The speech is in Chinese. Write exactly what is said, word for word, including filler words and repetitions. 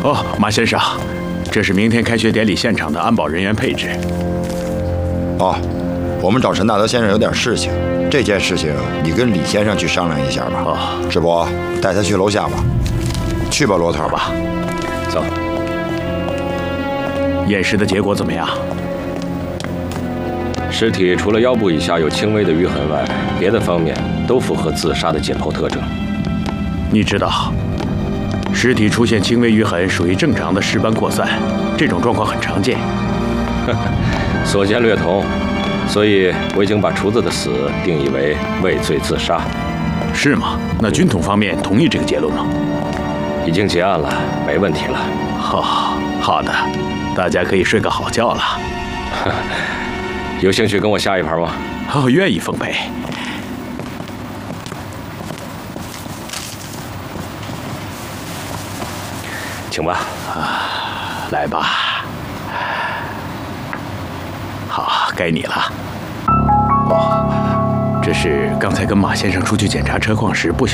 哦，马先生，这是明天开学典礼现场的安保人员配置。 哦，我们找陈大德先生有点事情，这件事情你跟李先生去商量一下吧。 哦， 志博，带他去楼下吧。去吧，罗头。 吧。 走。 验尸的结果怎么样？ 尸体除了腰部以下有轻微的淤痕外，别的方面都符合自杀的解剖特征。 你知道，尸体出现轻微淤痕属于正常的尸斑扩散，这种状况很常见。 所见略同，所以我已经把厨子的死定义为畏罪自杀。 是吗？那军统方面同意这个结论吗？ 已经结案了，没问题了。 好，好的，大家可以睡个好觉了。 有兴趣跟我下一盘吗？ 哦，愿意奉陪。 请吧。 啊，来吧。好，该你了。哦，这是刚才跟马先生出去检查车况时不小